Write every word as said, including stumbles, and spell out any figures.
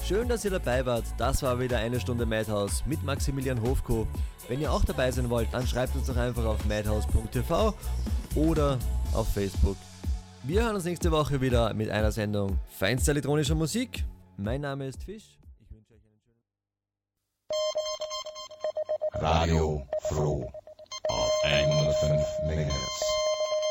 Schön, dass ihr dabei wart. Das war wieder eine Stunde Madhouse mit Maximilian Hofko. Wenn ihr auch dabei sein wollt, dann schreibt uns doch einfach auf madhouse punkt t v oder auf Facebook. Wir hören uns nächste Woche wieder mit einer Sendung feinster elektronischer Musik. Mein Name ist Fisch. Ich wünsche euch einen schönen... Radio Froh auf hundertfünf Megahertz.